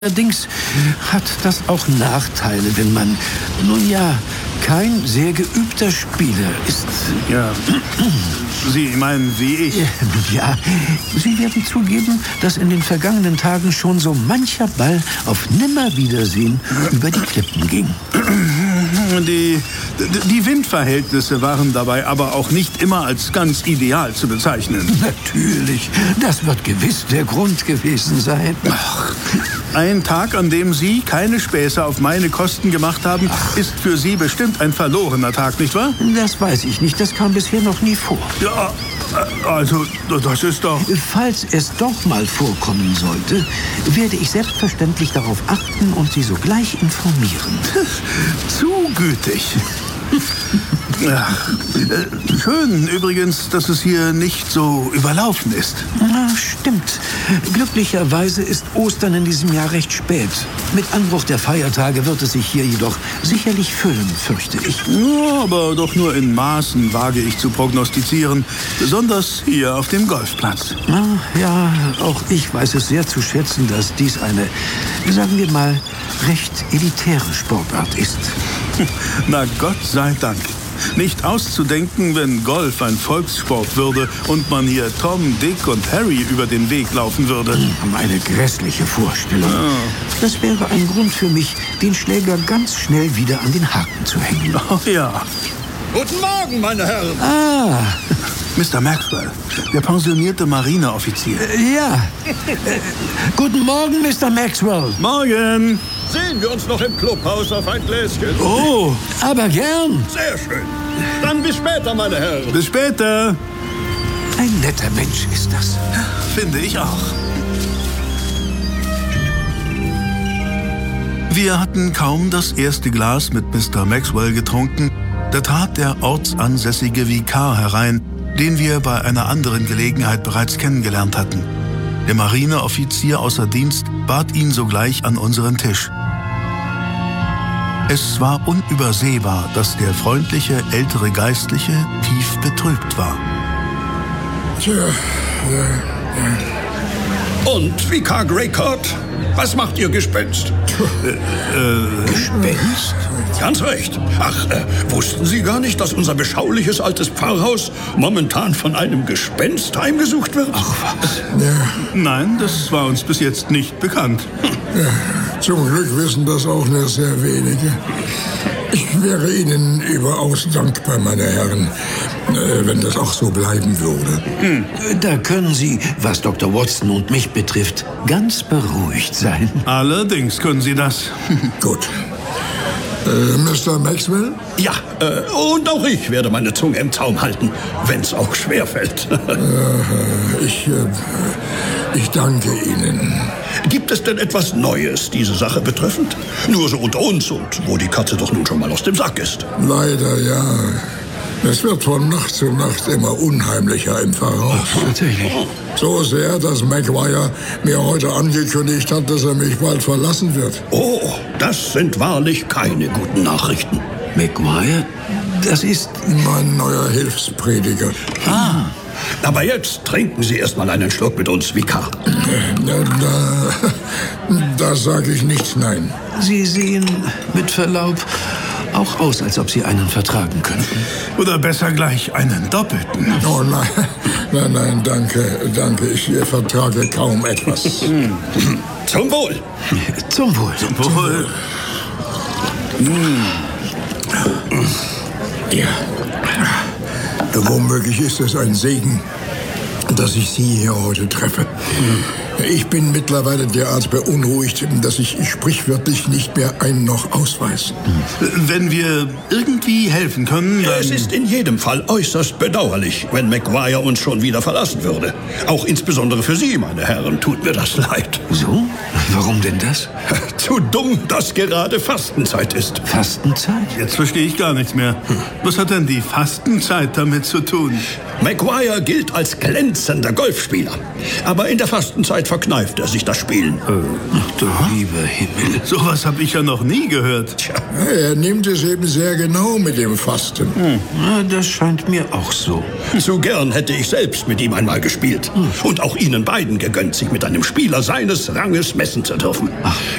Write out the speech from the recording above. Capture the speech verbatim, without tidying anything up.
Allerdings hat das auch Nachteile, wenn man, nun ja, kein sehr geübter Spieler ist. Ja, Sie meinen wie ich? Ja, Sie werden zugeben, dass in den vergangenen Tagen schon so mancher Ball auf Nimmerwiedersehen über die Klippen ging. Die, die Windverhältnisse waren dabei aber auch nicht immer als ganz ideal zu bezeichnen. Natürlich, das wird gewiss der Grund gewesen sein. Ach, ein Tag, an dem Sie keine Späße auf meine Kosten gemacht haben, Ach. ist für Sie bestimmt ein verlorener Tag, nicht wahr? Das weiß ich nicht, das kam bisher noch nie vor. Ja, also, das ist doch... Falls es doch mal vorkommen sollte, werde ich selbstverständlich darauf achten und Sie sogleich informieren. Zu gütig. Ach, äh, schön übrigens, dass es hier nicht so überlaufen ist. Na, stimmt. Glücklicherweise ist Ostern in diesem Jahr recht spät. Mit Anbruch der Feiertage wird es sich hier jedoch sicherlich füllen, fürchte ich. Ja, aber doch nur in Maßen wage ich zu prognostizieren. Besonders hier auf dem Golfplatz. Na, ja, auch ich weiß es sehr zu schätzen, dass dies eine, sagen wir mal, recht elitäre Sportart ist. Na, Gott sei Dank. Nicht auszudenken, wenn Golf ein Volkssport würde und man hier Tom, Dick und Harry über den Weg laufen würde. Eine grässliche Vorstellung. Ja. Das wäre ein Grund für mich, den Schläger ganz schnell wieder an den Haken zu hängen. Oh ja. Guten Morgen, meine Herren. Ah. Mister Maxwell, der pensionierte Marineoffizier. Äh, ja. Äh, guten Morgen, Mister Maxwell. Morgen. Sehen wir uns noch im Clubhaus auf ein Gläschen? Oh, aber gern. Sehr schön. Dann bis später, meine Herren. Bis später. Ein netter Mensch ist das. Finde ich auch. Wir hatten kaum das erste Glas mit Mister Maxwell getrunken, da trat der ortsansässige Vikar herein, den wir bei einer anderen Gelegenheit bereits kennengelernt hatten. Der Marineoffizier außer Dienst bat ihn sogleich an unseren Tisch. Es war unübersehbar, dass der freundliche, ältere Geistliche tief betrübt war. Tja, ja, ja. Und, Vikar Greycoat, was macht Ihr Gespenst? Äh, äh, Gespenst? Ganz recht. Ach, äh, wussten Sie gar nicht, dass unser beschauliches altes Pfarrhaus momentan von einem Gespenst heimgesucht wird? Ach was. Ja. Nein, das war uns bis jetzt nicht bekannt. Ja, zum Glück wissen das auch nur sehr wenige. Ich wäre Ihnen überaus dankbar, meine Herren, äh, wenn das auch so bleiben würde. Hm. Da können Sie, was Doktor Watson und mich betrifft, ganz beruhigt sein. Allerdings können Sie das. Gut. Äh, Mister Maxwell? Ja, äh, und auch ich werde meine Zunge im Zaum halten, wenn's auch schwerfällt. äh, ich, äh, ich danke Ihnen. Gibt es denn etwas Neues, diese Sache betreffend? Nur so unter uns und wo die Katze doch nun schon mal aus dem Sack ist. Leider ja. Es wird von Nacht zu Nacht immer unheimlicher im Pfarrhaus. Tatsächlich. So sehr, dass Maguire mir heute angekündigt hat, dass er mich bald verlassen wird. Oh, das sind wahrlich keine guten Nachrichten. Maguire? Das ist... Mein neuer Hilfsprediger. Ah, aber jetzt trinken Sie erst mal einen Schluck mit uns, Vikar. Da, da, da sage ich nichts, nein. Sie sehen, mit Verlaub, auch aus, als ob Sie einen vertragen könnten. Oder besser gleich einen doppelten. Oh nein, nein, nein, danke, danke. Ich vertrage kaum etwas. Zum Wohl. Zum Wohl. Zum Wohl. Ja. Womöglich ist es ein Segen, dass ich Sie hier heute treffe. Ich bin mittlerweile derart beunruhigt, dass ich sprichwörtlich nicht mehr ein noch aus weiß. Wenn wir irgendwie helfen können, dann... Es ist in jedem Fall äußerst bedauerlich, wenn Maguire uns schon wieder verlassen würde. Auch insbesondere für Sie, meine Herren, tut mir das leid. So? Warum denn das? Zu dumm, dass gerade Fastenzeit ist. Fastenzeit? Jetzt verstehe ich gar nichts mehr. Was hat denn die Fastenzeit damit zu tun? Maguire gilt als glänzender Golfspieler. Aber in der Fastenzeit verkneift er sich das Spielen. Ach du lieber Himmel. Sowas habe ich ja noch nie gehört. Tja, Er nimmt es eben sehr genau mit dem Fasten. Na, das scheint mir auch so. zu gern hätte ich selbst mit ihm einmal gespielt. Und auch Ihnen beiden gegönnt, sich mit einem Spieler seines Ranges messen zu dürfen.